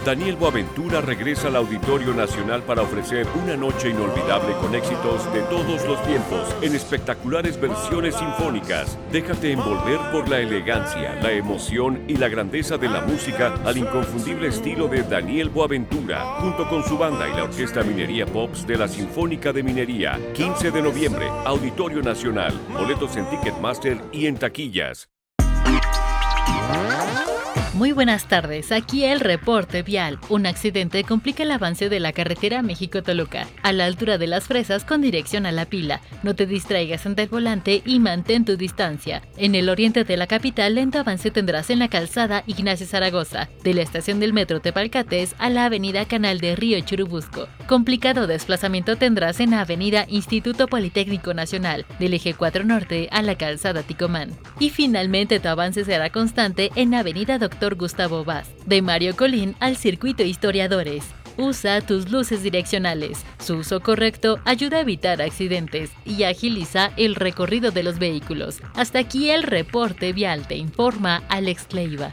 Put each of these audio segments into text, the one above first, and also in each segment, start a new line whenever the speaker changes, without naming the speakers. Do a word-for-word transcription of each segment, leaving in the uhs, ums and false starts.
Daniel Boaventura regresa al Auditorio Nacional para ofrecer una noche inolvidable con éxitos de todos los tiempos en espectaculares versiones sinfónicas. Déjate envolver por la elegancia, la emoción y la grandeza de la música al inconfundible estilo de Daniel Boaventura, junto con su banda y la Orquesta Minería Pops de la Sinfónica de Minería. quince de noviembre, Auditorio Nacional. Boletos en Ticketmaster y en taquillas.
Muy buenas tardes, aquí el reporte vial. Un accidente complica el avance de la carretera México-Toluca, a la altura de Las Fresas con dirección a La Pila. No te distraigas ante el volante y mantén tu distancia. En el oriente de la capital, lento avance tendrás en la calzada Ignacio Zaragoza, de la estación del metro Tepalcates a la avenida Canal de Río Churubusco. Complicado desplazamiento tendrás en la avenida Instituto Politécnico Nacional, del eje cuatro Norte a la calzada Ticomán. Y finalmente tu avance será constante en la avenida Doctor Gustavo Vaz, de Mario Colín al Circuito Historiadores. Usa tus luces direccionales. Su uso correcto ayuda a evitar accidentes y agiliza el recorrido de los vehículos. Hasta aquí el reporte vial, te informa Alex Leiva.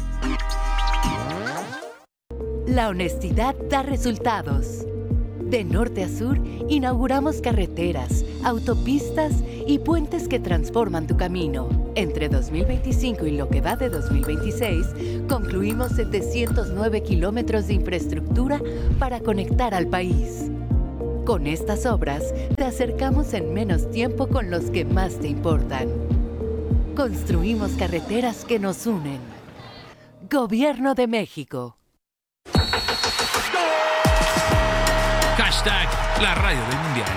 La honestidad da resultados. De norte a sur, inauguramos carreteras, autopistas y puentes que transforman tu camino. Entre dos mil veinticinco y lo que va de dos mil veintiséis, concluimos setecientos nueve kilómetros de infraestructura para conectar al país. Con estas obras, te acercamos en menos tiempo con los que más te importan. Construimos carreteras que nos unen. Gobierno de México.
Hashtag la radio del mundial.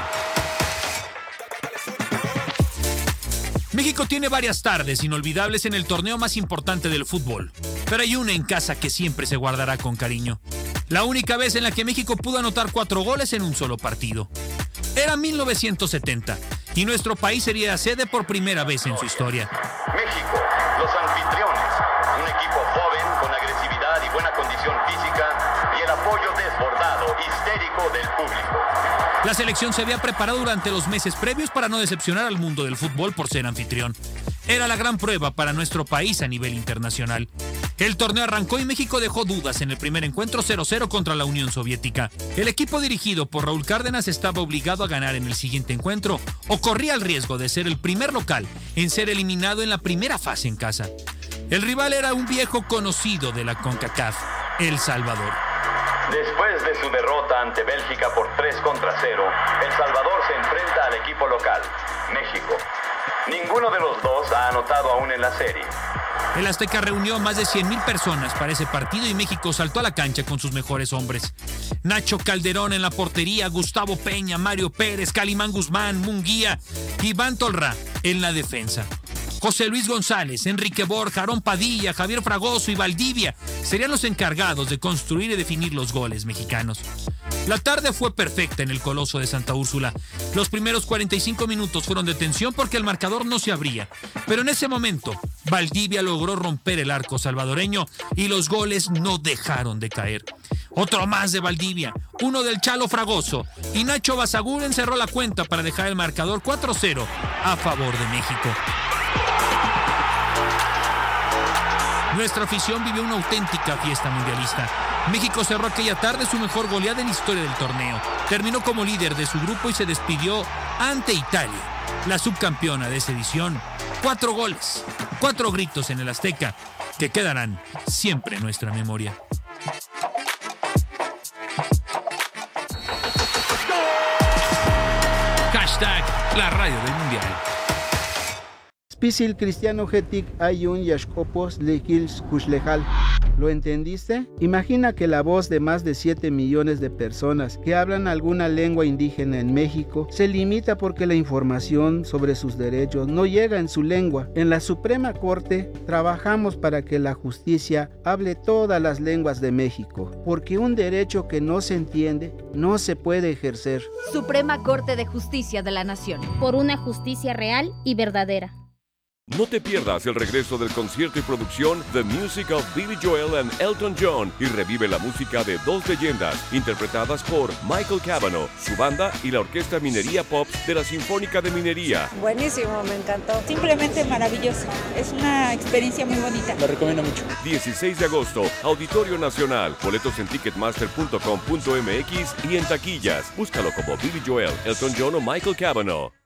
México tiene varias tardes inolvidables en el torneo más importante del fútbol, pero hay una en casa que siempre se guardará con cariño. La única vez en la que México pudo anotar cuatro goles en un solo partido. Era mil novecientos setenta y nuestro país sería sede por primera vez en su historia.
México, los anfitriones, un equipo joven con agresividad y buena condición física y el apoyo desbordado, histérico del público.
La selección se había preparado durante los meses previos para no decepcionar al mundo del fútbol por ser anfitrión. Era la gran prueba para nuestro país a nivel internacional. El torneo arrancó y México dejó dudas en el primer encuentro cero cero contra la Unión Soviética. El equipo dirigido por Raúl Cárdenas estaba obligado a ganar en el siguiente encuentro o corría el riesgo de ser el primer local en ser eliminado en la primera fase en casa. El rival era un viejo conocido de la CONCACAF, El Salvador.
Después de su derrota ante Bélgica por tres contra cero, El Salvador se enfrenta al equipo local, México. Ninguno de los dos ha anotado aún en la serie.
El Azteca reunió a más de cien mil personas para ese partido y México saltó a la cancha con sus mejores hombres. Nacho Calderón en la portería, Gustavo Peña, Mario Pérez, Calimán Guzmán, Munguía, Iván Tolrá en la defensa. José Luis González, Enrique Borja, Aarón Padilla, Javier Fragoso y Valdivia serían los encargados de construir y definir los goles mexicanos. La tarde fue perfecta en el Coloso de Santa Úrsula. Los primeros cuarenta y cinco minutos fueron de tensión porque el marcador no se abría. Pero en ese momento, Valdivia logró romper el arco salvadoreño y los goles no dejaron de caer. Otro más de Valdivia, uno del Chalo Fragoso y Nacho Basaguren cerró la cuenta para dejar el marcador cuatro cero a favor de México. Nuestra afición vivió una auténtica fiesta mundialista. México cerró aquella tarde su mejor goleada en la historia del torneo. Terminó como líder de su grupo y se despidió ante Italia, la subcampeona de esa edición. Cuatro goles, cuatro gritos en el Azteca que quedarán siempre en nuestra memoria. Hashtag la radio del mundial.
Spisil cristiano getik ayun yashkopos lekils kushlejal. ¿Lo entendiste? Imagina que la voz de más de siete millones de personas que hablan alguna lengua indígena en México se limita porque la información sobre sus derechos no llega en su lengua. En la Suprema Corte trabajamos para que la justicia hable todas las lenguas de México, porque un derecho que no se entiende no se puede ejercer.
Suprema Corte de Justicia de la Nación.
Por una justicia real y verdadera.
No te pierdas el regreso del concierto y producción The Music of Billy Joel and Elton John y revive la música de dos leyendas interpretadas por Michael Cavanaugh, su banda y la Orquesta Minería Pop de la Sinfónica de Minería.
Buenísimo, me encantó. Simplemente maravilloso. Es una experiencia muy bonita.
Lo recomiendo mucho.
dieciséis de agosto, Auditorio Nacional. Boletos en ticketmaster punto com punto m x y en taquillas. Búscalo como Billy Joel, Elton John o Michael Cavanaugh.